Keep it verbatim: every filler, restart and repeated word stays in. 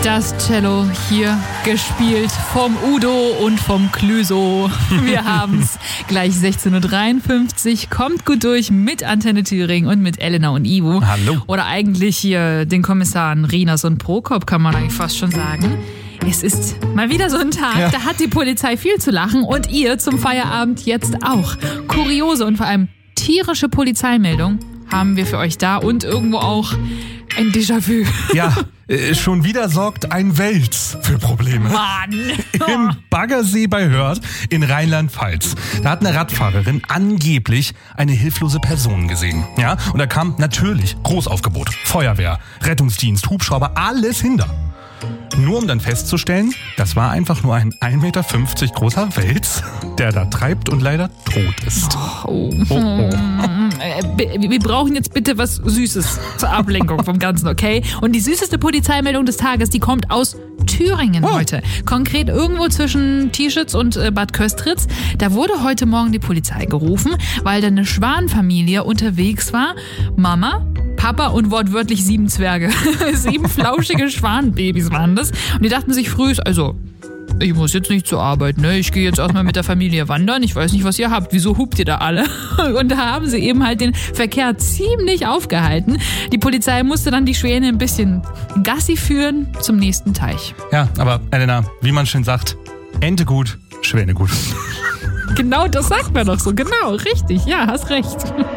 Das Cello hier gespielt vom Udo und vom Clüso. Wir haben's gleich sechzehn Uhr dreiundfünfzig. Kommt gut durch mit Antenne Thüringen und mit Elena und Ivo. Hallo. Oder eigentlich hier den Kommissaren Rinas und Prokop, kann man eigentlich fast schon sagen. Es ist mal wieder so ein Tag, ja. Da hat die Polizei viel zu lachen und ihr zum Feierabend jetzt auch. Kuriose und vor allem tierische Polizeimeldung haben wir für euch da und irgendwo auch ein Déjà-vu. Ja, äh, schon wieder sorgt ein Wels für Probleme. Mann! Im Baggersee bei Hörth in Rheinland-Pfalz. Da hat eine Radfahrerin angeblich eine hilflose Person gesehen. Ja, und da kam natürlich Großaufgebot. Feuerwehr, Rettungsdienst, Hubschrauber, alles hinter. Nur um dann festzustellen, das war einfach nur ein ein Meter fünfzig großer Wels, der da treibt und leider tot ist. Oh, oh. Oh, oh. Wir brauchen jetzt bitte was Süßes zur Ablenkung vom Ganzen, okay? Und die süßeste Polizeimeldung des Tages, die kommt aus Thüringen oh. heute. Konkret irgendwo zwischen Tieschitz und Bad Köstritz. Da wurde heute Morgen die Polizei gerufen, weil da eine Schwanfamilie unterwegs war. Mama, Papa und wortwörtlich sieben Zwerge. Sieben flauschige Schwanenbabys waren das. Und die dachten sich früh, also, ich muss jetzt nicht zur Arbeit, ne? Ich gehe jetzt erstmal mit der Familie wandern. Ich weiß nicht, was ihr habt. Wieso hupt ihr da alle? Und da haben sie eben halt den Verkehr ziemlich aufgehalten. Die Polizei musste dann die Schwäne ein bisschen Gassi führen zum nächsten Teich. Ja, aber Elena, wie man schön sagt, Ente gut, Schwäne gut. Genau, das sagt man doch so. Genau, richtig. Ja, hast recht.